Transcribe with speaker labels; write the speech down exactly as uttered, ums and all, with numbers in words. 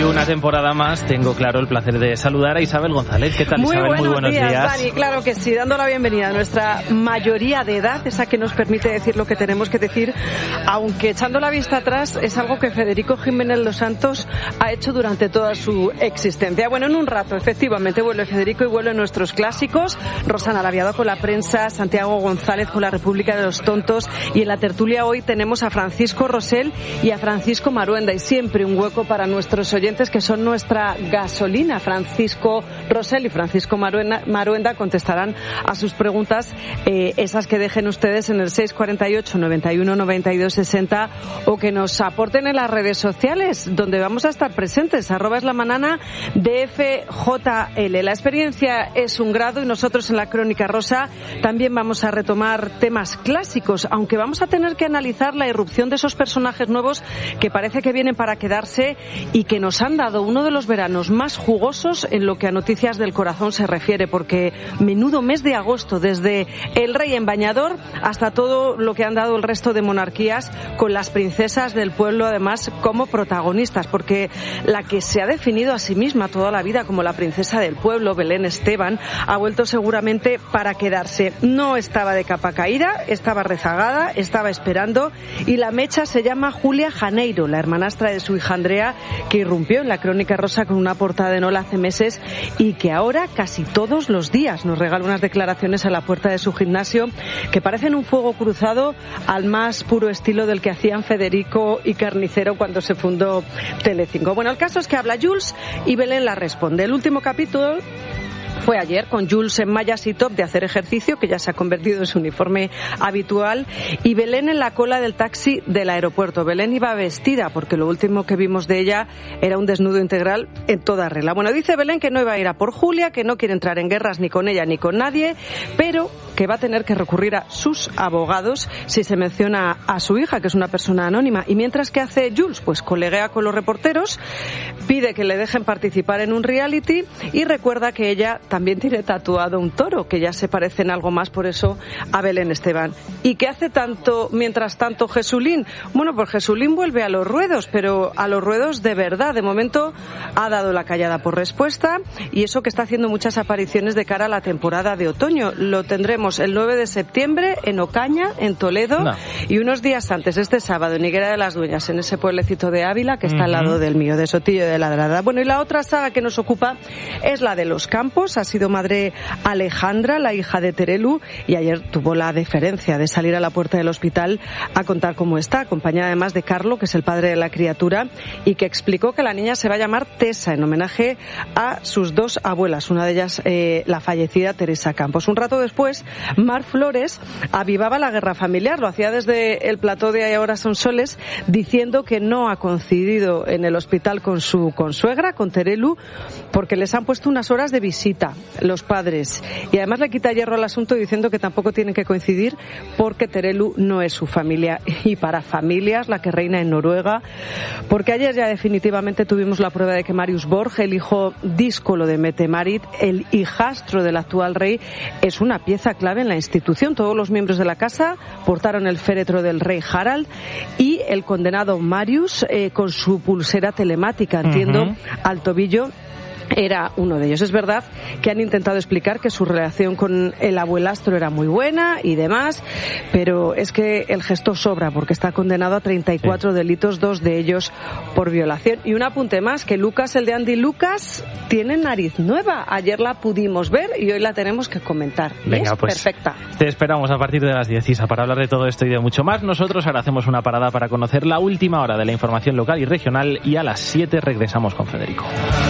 Speaker 1: una temporada más tengo, claro, el placer de saludar a Isabel González. ¿Qué tal,
Speaker 2: Muy
Speaker 1: Isabel?
Speaker 2: Muy
Speaker 1: buenos días,
Speaker 2: días. Dani, claro que sí, dando la bienvenida a nuestra mayoría de edad, esa que nos permite decir lo que tenemos que decir, aunque echando la vista atrás es algo que Federico Jiménez Los Santos ha hecho durante toda su existencia. Bueno, en un rato, efectivamente, vuelve Federico y vuelven nuestros clásicos. Rosana Laviado con la prensa, Santiago González con la República de los Tontos, y en la tertulia hoy tenemos a Francisco Rosell y a Francisco Maruenda, y siempre un hueco para nuestros oyentes que son nuestra gasolina. Francisco Rosell y Francisco Maruenda, Maruenda contestarán a sus preguntas, eh, esas que dejen ustedes en el seis cuarenta y ocho, noventa y uno, noventa y dos, sesenta, o que nos aporten en las redes sociales, donde vamos a estar presentes, arroba es la manana D F J L. La experiencia es un grado y nosotros en la Crónica Rosa también vamos a retomar temas clásicos, aunque vamos a tener que analizar la irrupción de esos personajes nuevos que parece que vienen para quedarse y que nos han dado uno de los veranos más jugosos en lo que a noticias del corazón se refiere, porque menudo mes de agosto, desde el rey en bañador hasta todo lo que han dado el resto de monarquías, con las princesas del pueblo además como protagonistas, porque la que se ha definido a sí misma toda la vida como la princesa del pueblo, Belén Esteban, ha vuelto seguramente para quedarse. No estaba de capa caída, estaba rezagada, estaba esperando, y la mecha se llama Julia Janeiro, la hermanastra de su hija Andrea, que irrumpió en la Crónica Rosa con una portada en Hola hace meses y que ahora casi todos los días nos regala unas declaraciones a la puerta de su gimnasio que parecen un fuego cruzado al más puro estilo del que hacían Federico y Carnicero cuando se fundó Telecinco. Bueno, el caso es que habla Jules y Belén la responde. El último capítulo fue ayer, con Jules en mallas y top de hacer ejercicio, que ya se ha convertido en su uniforme habitual, y Belén en la cola del taxi del aeropuerto. Belén iba vestida, porque lo último que vimos de ella era un desnudo integral en toda regla. Bueno, dice Belén que no iba a ir a por Julia, que no quiere entrar en guerras ni con ella ni con nadie, pero que va a tener que recurrir a sus abogados si se menciona a su hija, que es una persona anónima. Y mientras, que hace Jules, pues coleguea con los reporteros, pide que le dejen participar en un reality y recuerda que ella también tiene tatuado un toro, que ya se parece en algo más, por eso, a Belén Esteban. ¿Y qué hace tanto, mientras tanto, Jesulín? Bueno, pues Jesulín vuelve a los ruedos, pero a los ruedos de verdad. De momento ha dado la callada por respuesta, y eso que está haciendo muchas apariciones de cara a la temporada de otoño. Lo tendremos el nueve de septiembre en Ocaña, en Toledo, no. y unos días antes, este sábado, en Higuera de las Dueñas, en ese pueblecito de Ávila, que está uh-huh. al lado del mío, de Sotillo de Ladrada. Bueno, y la otra saga que nos ocupa es la de los campos. Ha sido madre Alejandra, la hija de Terelu, y ayer tuvo la deferencia de salir a la puerta del hospital a contar cómo está, acompañada además de Carlo, que es el padre de la criatura, y que explicó que la niña se va a llamar Tessa, en homenaje a sus dos abuelas, una de ellas eh, la fallecida Teresa Campos. Un rato después, Mar Flores avivaba la guerra familiar, lo hacía desde el plató de Ahora son soles, diciendo que no ha coincidido en el hospital con su consuegra, con Terelu, porque les han puesto unas horas de visita los padres, y además le quita hierro al asunto diciendo que tampoco tienen que coincidir porque Terelu no es su familia, y para familias la que reina en Noruega, porque ayer ya definitivamente tuvimos la prueba de que Marius Borg, el hijo díscolo de Mette-Marit, el hijastro del actual rey, es una pieza clave en la institución. Todos los miembros de la casa portaron el féretro del rey Harald, y el condenado Marius, eh, con su pulsera telemática, entiendo, uh-huh. al tobillo, era uno de ellos. Es verdad que han intentado explicar que su relación con el abuelastro era muy buena y demás, pero es que el gesto sobra, porque está condenado a treinta y cuatro sí. delitos, dos de ellos por violación. Y un apunte más, que Lucas, el de Andy Lucas, tiene nariz nueva. Ayer la pudimos ver y hoy la tenemos que comentar.
Speaker 1: Venga,
Speaker 2: es
Speaker 1: pues
Speaker 2: perfecta.
Speaker 1: Te esperamos a partir de las diez, Isa, para hablar de todo esto y de mucho más. Nosotros ahora hacemos una parada para conocer la última hora de la información local y regional, y a las siete regresamos con Federico.